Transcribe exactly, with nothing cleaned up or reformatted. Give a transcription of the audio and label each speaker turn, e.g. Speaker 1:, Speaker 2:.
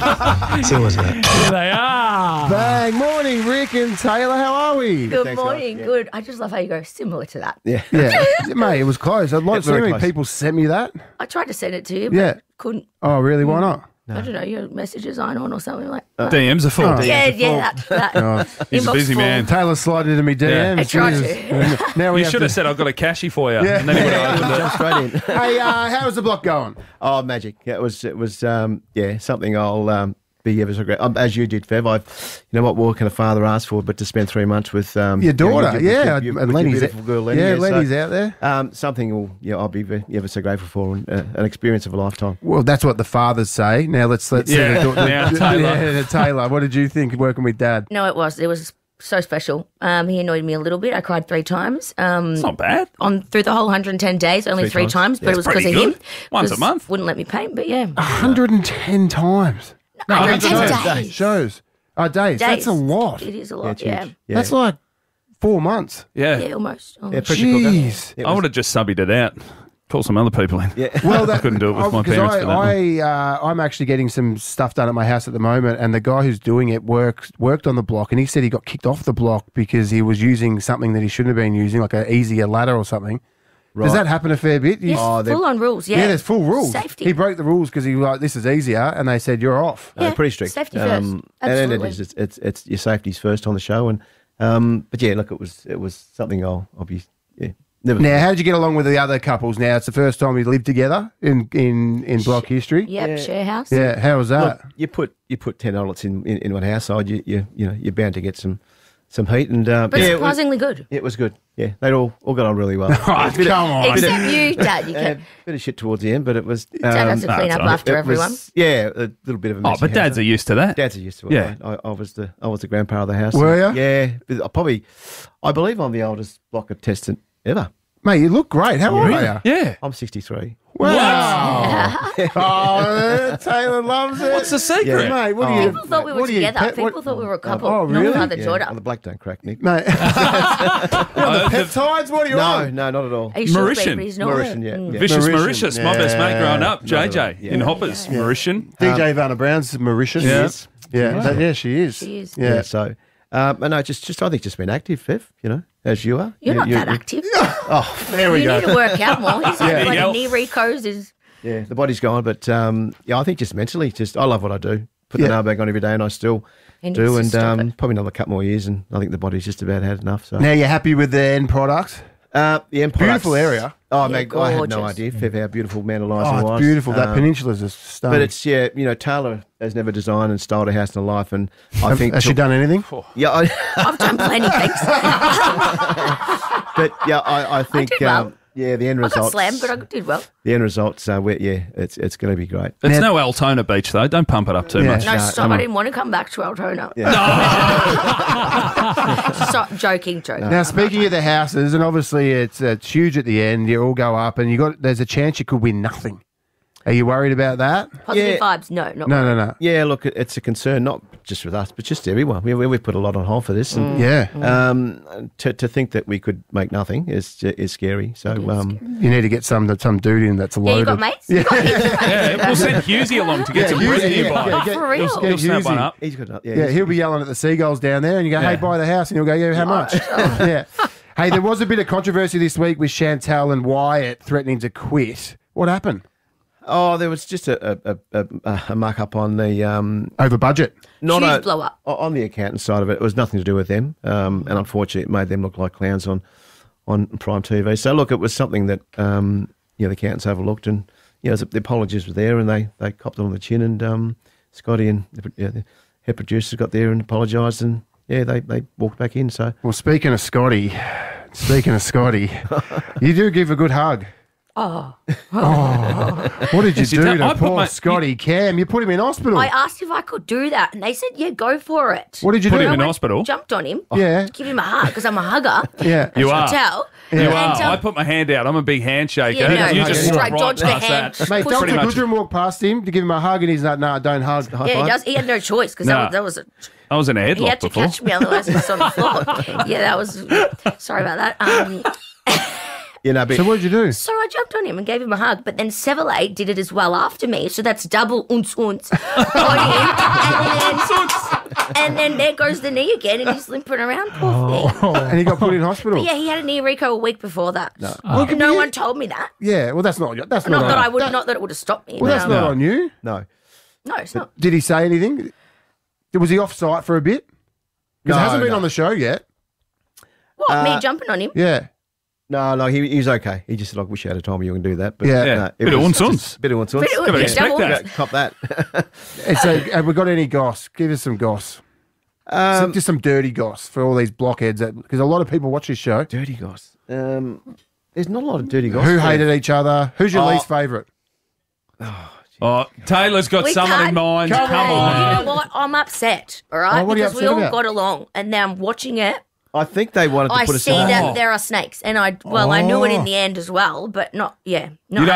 Speaker 1: So is that.
Speaker 2: Here they are.
Speaker 3: Bang. Morning, Rick and Taylor. How are we?
Speaker 4: Good
Speaker 5: Thanks,
Speaker 4: morning.
Speaker 5: guys. Yeah.
Speaker 4: Good. I just love how you go similar to that.
Speaker 5: Yeah.
Speaker 3: Yeah. Mate, it was close. A lot,
Speaker 5: Yeah,
Speaker 3: so
Speaker 5: very
Speaker 3: many
Speaker 5: close.
Speaker 3: people sent me that.
Speaker 4: I tried to send it to you, but
Speaker 3: Yeah.
Speaker 4: couldn't.
Speaker 3: Oh, really? Why not?
Speaker 4: I don't know. Your messages aren't on or something like
Speaker 5: Uh,
Speaker 4: that.
Speaker 2: D Ms are full.
Speaker 3: Oh.
Speaker 4: yeah, yeah. That, that.
Speaker 3: Oh.
Speaker 2: He's a
Speaker 4: Inbox
Speaker 2: busy
Speaker 4: full.
Speaker 2: man.
Speaker 3: Taylor slid into me D Ms.
Speaker 4: I tried
Speaker 3: Jesus.
Speaker 4: to.
Speaker 3: Now we
Speaker 2: You
Speaker 3: have
Speaker 2: should
Speaker 3: to...
Speaker 2: have said, I've got a cashy for you.
Speaker 3: Yeah.
Speaker 2: And then he would have opened it.
Speaker 5: Jump straight in.
Speaker 3: Hey, uh, how's the block going?
Speaker 5: Oh, magic! Yeah, it was. It was. Um, yeah, something I'll um, be ever so great. Um, as you did, Fev. I've. You know what more can a father ask for but to spend three months with um,
Speaker 3: Your daughter,
Speaker 5: with
Speaker 3: yeah.
Speaker 5: your, your,
Speaker 3: and
Speaker 5: with your
Speaker 3: Lenny's
Speaker 5: beautiful girl, Lenny.
Speaker 3: Yeah,
Speaker 5: so,
Speaker 3: Lenny's out there.
Speaker 5: Um, something will, yeah, I'll be very, ever so grateful for, and, uh, an experience of a lifetime.
Speaker 3: Well, that's what the fathers say. Now let's let's
Speaker 2: Yeah,
Speaker 3: see the, the,
Speaker 2: now
Speaker 3: the-
Speaker 2: Taylor.
Speaker 3: Yeah, Taylor. What did you think working with Dad?
Speaker 4: No, it was. It was so special. Um, he annoyed me a little bit. I cried three times. Um,
Speaker 2: It's not bad.
Speaker 4: on through the whole one hundred ten days, only
Speaker 5: Three
Speaker 4: three,
Speaker 5: times.
Speaker 4: times, but
Speaker 5: Yeah,
Speaker 4: it was
Speaker 2: it's
Speaker 4: because of
Speaker 2: pretty
Speaker 4: him.
Speaker 2: good. Once a
Speaker 4: 'Cause
Speaker 2: month.
Speaker 4: Wouldn't let me paint, but yeah.
Speaker 3: one hundred ten times.
Speaker 4: one hundred ten
Speaker 5: times.
Speaker 4: days.
Speaker 3: Shows. Oh, days. That's a
Speaker 4: Days.
Speaker 3: lot.
Speaker 4: It is a
Speaker 5: Yeah,
Speaker 4: lot,
Speaker 5: it's
Speaker 4: yeah.
Speaker 5: huge. Yeah.
Speaker 3: That's like four months.
Speaker 2: Yeah.
Speaker 4: Yeah, almost.
Speaker 5: yeah,
Speaker 4: almost.
Speaker 5: pressure cooker.
Speaker 3: Jeez.
Speaker 5: It
Speaker 2: I
Speaker 5: was-
Speaker 2: would have just subbied it out. Call some other people in.
Speaker 5: Yeah.
Speaker 3: Well,
Speaker 2: I couldn't do it with my
Speaker 3: because
Speaker 2: parents
Speaker 3: I,
Speaker 2: for that one.
Speaker 3: I, uh, I'm actually getting some stuff done at my house at the moment, and the guy who's doing it works worked on the block, and he said he got kicked off the block because he was using something that he shouldn't have been using, like an easier ladder or something.
Speaker 5: Right.
Speaker 3: Does that happen a fair bit? You-
Speaker 4: Yes,
Speaker 5: Oh, they're-
Speaker 4: full on rules, yeah.
Speaker 3: yeah, there's full rules.
Speaker 4: Safety.
Speaker 3: He broke the rules because he was like, this is easier, and they said you're off.
Speaker 5: No,
Speaker 4: Yeah,
Speaker 5: pretty strict.
Speaker 4: safety first.
Speaker 5: And then it
Speaker 4: Absolutely.
Speaker 5: is. It's, it's it's your safety's first on the show, and um, but yeah, look, it was it was something I'll I'll be yeah never.
Speaker 3: Now, how did you get along with the other couples? Now, it's the first time we lived together in in, in block history.
Speaker 4: Yep,
Speaker 5: Yeah.
Speaker 4: share house.
Speaker 3: Yeah, how was that?
Speaker 5: Look, you put you put ten dollars in, in in one household, you you you know you're bound to get some some heat, and um,
Speaker 4: But
Speaker 5: yeah, it was,
Speaker 4: surprisingly good.
Speaker 5: it was good. Yeah, they all all got on really well.
Speaker 3: Oh, come on.
Speaker 4: Except you, Dad. You
Speaker 5: Uh,
Speaker 4: kept
Speaker 5: bit of shit towards the end, but it was. Um,
Speaker 4: Dad has to
Speaker 2: no,
Speaker 4: clean
Speaker 2: it's
Speaker 4: up
Speaker 2: all right.
Speaker 4: after
Speaker 5: it
Speaker 4: everyone.
Speaker 5: was- yeah, a little bit of a.
Speaker 2: Oh,
Speaker 5: messy
Speaker 2: but dads
Speaker 5: house.
Speaker 2: are used to that.
Speaker 5: Dads are used to it.
Speaker 2: Yeah.
Speaker 5: right? I, I was the I was the grandpa of the house.
Speaker 3: Were
Speaker 5: and-
Speaker 3: ya?
Speaker 5: Yeah, but I probably. I believe I'm the oldest block contestant ever.
Speaker 3: Mate, you look great. How old are you?
Speaker 2: Yeah.
Speaker 5: I'm sixty-three.
Speaker 3: Wow. oh, Taylor loves it.
Speaker 2: What's the secret?
Speaker 5: Yeah.
Speaker 3: Mate, what do you...
Speaker 4: People thought we were
Speaker 3: what do you
Speaker 4: together.
Speaker 3: pet-
Speaker 4: People
Speaker 3: what-
Speaker 4: thought we were a couple.
Speaker 3: Oh,
Speaker 4: Not
Speaker 3: really?
Speaker 4: father
Speaker 5: Yeah,
Speaker 4: daughter.
Speaker 5: oh, the black don't crack, Nick.
Speaker 3: Mate. You're on the
Speaker 2: Uh, the-
Speaker 3: peptides? What are you
Speaker 5: No,
Speaker 3: on?
Speaker 5: no, not at all.
Speaker 4: He should be,
Speaker 2: Mauritian.
Speaker 4: but he's not.
Speaker 5: Mauritian, yeah,
Speaker 4: Mm.
Speaker 5: yeah.
Speaker 2: Vicious
Speaker 3: Mauritian.
Speaker 2: Mauritius, my best mate
Speaker 3: Yeah.
Speaker 2: growing up, J
Speaker 5: Not
Speaker 2: J,
Speaker 5: at all.
Speaker 2: in
Speaker 5: Yeah.
Speaker 2: Hoppers, Mauritian.
Speaker 3: D J Vanna Brown's Mauritian.
Speaker 2: Yeah.
Speaker 5: Yes.
Speaker 3: Yeah, that- yeah, she is.
Speaker 4: She is.
Speaker 3: Yeah.
Speaker 5: Yeah. So, um, and I just, just, I think, just been active, Viv. You know, as you are.
Speaker 4: You're
Speaker 5: You-
Speaker 4: not
Speaker 5: you-
Speaker 4: that
Speaker 5: you-
Speaker 4: active.
Speaker 5: Oh,
Speaker 3: There we
Speaker 4: You
Speaker 3: go.
Speaker 4: need to work out more. He's
Speaker 2: Yeah.
Speaker 4: like
Speaker 2: Yeah.
Speaker 4: knee recos is.
Speaker 5: yeah. The body's gone, but um, yeah, I think just mentally, just I love what I do. Put
Speaker 3: Yeah.
Speaker 5: the nail back on every day, and I still
Speaker 4: He needs
Speaker 5: do.
Speaker 4: to
Speaker 5: And
Speaker 4: stop
Speaker 5: um,
Speaker 4: it.
Speaker 5: probably another couple more years, and I think the body's just about had enough. So,
Speaker 3: Now you're happy with the end product?
Speaker 5: uh, the Empire.
Speaker 3: Beautiful area.
Speaker 5: Oh,
Speaker 4: Yeah,
Speaker 5: mate, I had no
Speaker 4: gorgeous.
Speaker 5: idea, Viv, how beautiful Mount
Speaker 3: Oh,
Speaker 5: Eliza
Speaker 3: it's
Speaker 5: was.
Speaker 3: beautiful. That
Speaker 5: Um,
Speaker 3: peninsula's a stunning.
Speaker 5: But it's yeah, you know, Taylor has never designed and styled a house in her life, and I
Speaker 3: Have-
Speaker 5: think
Speaker 3: Has she
Speaker 5: took-
Speaker 3: done anything?
Speaker 5: Yeah, I,
Speaker 4: I've done plenty things.
Speaker 5: but yeah, I, I think
Speaker 4: did well.
Speaker 5: um, yeah, the end
Speaker 4: I got
Speaker 5: results.
Speaker 4: slammed, but I did well.
Speaker 5: The end results, uh, we're- yeah, it's it's going to be great.
Speaker 2: It's
Speaker 3: Now-
Speaker 2: no Altona Beach, though. Don't pump it up too
Speaker 3: Yeah.
Speaker 2: much.
Speaker 4: No,
Speaker 5: No,
Speaker 4: stop.
Speaker 5: come
Speaker 4: I
Speaker 5: on.
Speaker 4: didn't want to come back to Altona.
Speaker 5: Yeah.
Speaker 4: Stop joking, joking.
Speaker 3: Now, speaking of the houses, and obviously it's, it's huge at the end, you all go up, and you got there's a chance you could win nothing. Are you worried about that?
Speaker 4: Positive
Speaker 5: Yeah.
Speaker 4: vibes, no, not
Speaker 3: No, no, no.
Speaker 5: Yeah, look, it- it's a concern, not just with us, but just everyone. We we we've put a lot on hold for this, and
Speaker 3: Yeah.
Speaker 5: um, to to think that we could make nothing is is scary. So um,
Speaker 3: You need to get some some dude in that's
Speaker 4: Yeah,
Speaker 3: loaded.
Speaker 4: you got mates? You got heaps of mates.
Speaker 2: Yeah, we'll send Hughesy along to get
Speaker 3: Yeah,
Speaker 2: some
Speaker 3: Hughesy,
Speaker 2: bread
Speaker 3: yeah,
Speaker 2: nearby.
Speaker 3: yeah,
Speaker 4: Oh,
Speaker 3: get-
Speaker 4: for real?
Speaker 3: get
Speaker 2: He'll snap
Speaker 3: Hughesy.
Speaker 2: one up.
Speaker 5: he's good. enough. Yeah,
Speaker 3: Yeah,
Speaker 5: he's-
Speaker 3: he'll be yelling at the seagulls down there, and you go, "Hey,
Speaker 2: Yeah.
Speaker 3: buy the house," and he'll go, "Yeah, how much?" yeah. Hey, there was a bit of controversy this week with Chantal and Wyatt threatening to quit. What happened?
Speaker 5: Oh, there was just a a, a, a, a muck up on the um,
Speaker 3: Over budget.
Speaker 5: not
Speaker 4: Huge
Speaker 5: a,
Speaker 4: blow up.
Speaker 5: o- on the accountant side of it. It was nothing to do with them, um, and unfortunately, it made them look like clowns on on Prime T V. So look, it was something that um, you know the accountants overlooked, and you know the apologies were there, and they they copped it on the chin, and um, Scotty and the, yeah, the head producers got there and apologised, and yeah, they they walked back in. So
Speaker 3: Well, speaking of Scotty, speaking of Scotty, you do give a good hug.
Speaker 4: Oh.
Speaker 3: What did you
Speaker 2: See,
Speaker 3: do
Speaker 2: that-
Speaker 3: to
Speaker 2: I put
Speaker 3: poor
Speaker 2: my-
Speaker 3: Scotty Cam? You put him in hospital.
Speaker 4: I asked if I could do that, and they said, yeah, go for it.
Speaker 3: what did you
Speaker 2: Put
Speaker 3: do?
Speaker 2: him in
Speaker 4: I went-
Speaker 2: hospital?
Speaker 4: Jumped on him.
Speaker 3: Yeah.
Speaker 4: Give him a hug, because I'm a hugger.
Speaker 3: Yeah.
Speaker 2: You
Speaker 4: I
Speaker 2: are.
Speaker 4: tell.
Speaker 2: You
Speaker 4: And,
Speaker 2: are.
Speaker 4: um,
Speaker 2: I put my hand out. I'm a big handshaker.
Speaker 4: Yeah, no,
Speaker 2: you
Speaker 3: no,
Speaker 2: just
Speaker 3: yeah.
Speaker 2: walk
Speaker 4: Right,
Speaker 2: right
Speaker 4: dodge the
Speaker 2: past
Speaker 4: hand.
Speaker 2: that.
Speaker 3: Mate,
Speaker 4: Push
Speaker 3: Doctor
Speaker 2: Pretty much.
Speaker 3: Goodrum walked past him to give him a hug, and he's like, "No, don't hug."
Speaker 4: Yeah, he does. He had no choice, because
Speaker 2: Nah.
Speaker 4: that was, that was a
Speaker 2: I was in a
Speaker 4: He
Speaker 2: headlock
Speaker 4: had to
Speaker 2: before.
Speaker 4: catch me, otherwise he was on the floor. Yeah, that was. Sorry about that. Um,
Speaker 5: You know, but
Speaker 3: So what did you do?
Speaker 4: So I jumped on him and gave him a hug, but then Severley did it as well after me, so that's double unce unce on him. And then, and then there goes the knee again, and he's limping around, poor thing.
Speaker 3: And he got put in hospital.
Speaker 4: Yeah, he had a knee Rico a week before that. No,
Speaker 3: Well,
Speaker 4: no
Speaker 3: you-
Speaker 4: one told me that.
Speaker 3: Yeah, well, that's not that's not.
Speaker 4: Not that
Speaker 3: on-
Speaker 4: I would, not that it would have stopped me.
Speaker 3: Well,
Speaker 4: but,
Speaker 3: that's
Speaker 4: um,
Speaker 3: not on you.
Speaker 5: no.
Speaker 4: No, it's not.
Speaker 3: Did he say anything? Was he off site for a bit? Because
Speaker 5: No,
Speaker 3: it hasn't been
Speaker 5: no.
Speaker 3: on the show yet.
Speaker 4: What,
Speaker 5: Uh,
Speaker 4: me jumping on him?
Speaker 3: Yeah.
Speaker 5: No, no, he, he was okay. He just said, I wish I had a time you can do that. But
Speaker 3: Yeah.
Speaker 2: Yeah.
Speaker 5: no, it
Speaker 2: Bit of
Speaker 5: was
Speaker 2: unce-unce.
Speaker 5: just- Bit of unce
Speaker 4: Bit of
Speaker 2: Gotta
Speaker 4: unce,
Speaker 2: expect
Speaker 4: double
Speaker 2: that.
Speaker 4: unce.
Speaker 5: Cop that.
Speaker 3: And so, have we got any goss? Give us some goss.
Speaker 5: um,
Speaker 3: Some- just some dirty goss for all these blockheads. Because a lot of people watch this show.
Speaker 5: dirty goss. Um, there's not a lot of dirty goss.
Speaker 3: Who
Speaker 5: there.
Speaker 3: hated each other? Who's your
Speaker 5: Oh.
Speaker 3: least favourite?
Speaker 2: Oh, Taylor's got
Speaker 4: We
Speaker 2: someone in
Speaker 4: can't-
Speaker 2: mind.
Speaker 3: Come
Speaker 2: Come,
Speaker 3: on.
Speaker 2: on.
Speaker 4: You know what? I'm upset, all right?
Speaker 3: Oh, what are you
Speaker 4: because we
Speaker 3: upset
Speaker 4: all
Speaker 3: about?
Speaker 4: got along, and now I'm watching it.
Speaker 5: I think they wanted to
Speaker 4: I
Speaker 5: put us
Speaker 4: see
Speaker 5: in.
Speaker 4: that there are snakes, and I well, I knew it in
Speaker 3: Oh.
Speaker 4: the end as well, but not yeah,
Speaker 2: You
Speaker 4: not
Speaker 2: don't